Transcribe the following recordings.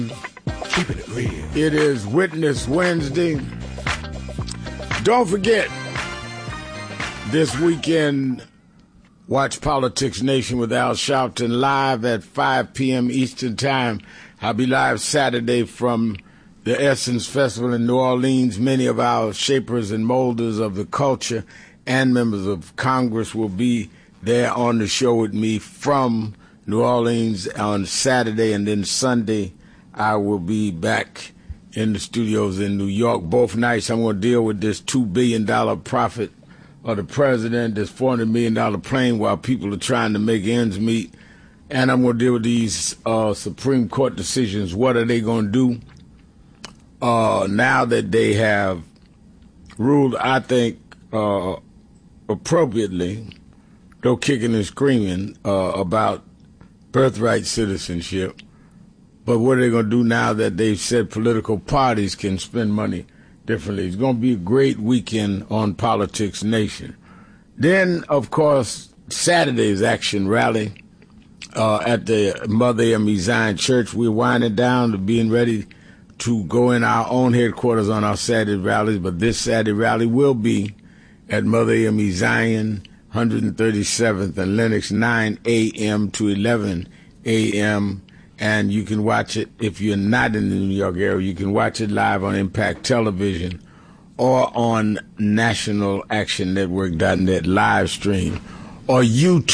Keeping it real. It is Witness Wednesday. Don't forget, this weekend, watch Politics Nation with Al Sharpton live at 5 p.m. Eastern Time. I'll be live Saturday from the Essence Festival in New Orleans. Many of our shapers and molders of the culture and members of Congress will be there on the show with me from New Orleans on Saturday, and then Sunday I will be back in the studios in New York. Both nights I'm going to deal with this $2 billion profit of the president, this $400 million plane while people are trying to make ends meet. And I'm going to deal with these Supreme Court decisions. What are they going to do now that they have ruled, I think, appropriately, though kicking and screaming, about birthright citizenship. But what are they going to do now that they've said political parties can spend money differently? It's going to be a great weekend on Politics Nation. Then, of course, Saturday's Action Rally at the Mother M.E. Zion Church. We're winding down to being ready to go in our own headquarters on our Saturday rallies, but this Saturday rally will be at Mother M.E. Zion, 137th and Lenox, 9 a.m. to 11 a.m., and you can watch it, if you're not in the New York area, you can watch it live on Impact Television or on nationalactionnetwork.net live stream or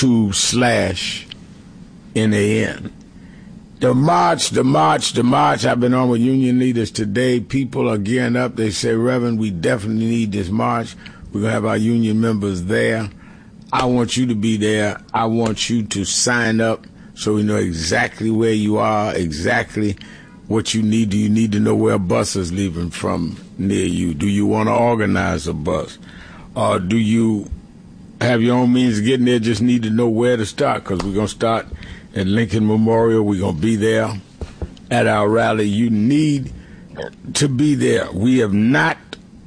YouTube/NAN. The march. I've been on with union leaders today. People are gearing up. They say, Reverend, we definitely need this march. We're going to have our union members there. I want you to be there. I want you to sign up so we know exactly where you are, exactly what you need. Do you need to know where a bus is leaving from near you? Do you want to organize a bus? Or do you have your own means of getting there, just need to know where to start? Because we're going to start at Lincoln Memorial. We're going to be there at our rally. You need to be there. We have not